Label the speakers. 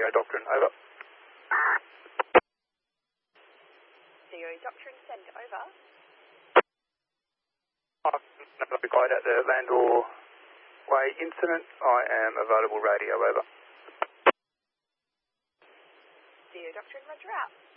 Speaker 1: Zero Doctrine, over.
Speaker 2: Zero Doctrine, send over.
Speaker 1: I'm guide at the Landor Way incident. I am available radio, over.
Speaker 2: Zero Doctrine, roger out.